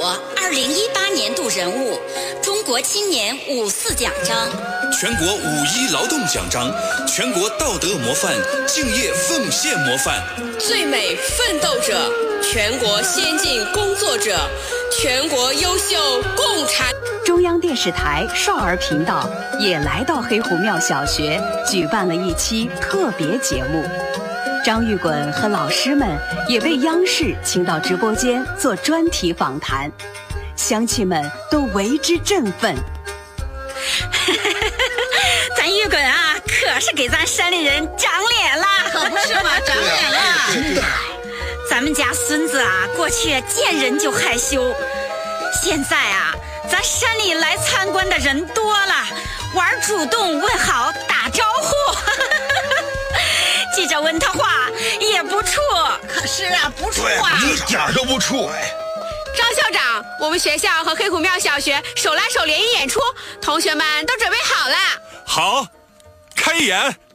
2018年度人物，中国青年54奖章， 全国5·1劳动奖章，全国道德模范、敬业奉献模范， 最美奋斗者，全国先进工作者，全国优秀共产。 中央电视台少儿频道也来到黑虎庙小学，举办了一期特别节目。张玉滚和老师们也被央视请到直播间做专题访谈，乡亲们都为之振奋。 咱玉滚啊，可是给咱山里人长脸了，可不是嘛，长脸了。 真的。 咱们家孙子啊，过去见人就害羞，现在啊，咱山里来参观的人多了，玩主动问好打招呼。记者问他话也不怵，可是啊，不怵啊， 一点都不怵。 张校长，我们学校和黑虎庙小学手拉手联谊演出，同学们都准备好了。 好，开演。